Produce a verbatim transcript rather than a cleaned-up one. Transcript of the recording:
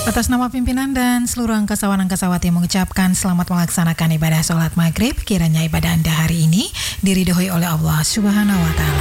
Atas nama pimpinan dan seluruh angkasawan-angkasawati mengucapkan selamat melaksanakan ibadah sholat maghrib. Kiranya ibadah Anda hari ini diridhoi oleh Allah Subhanahu wa Ta'ala.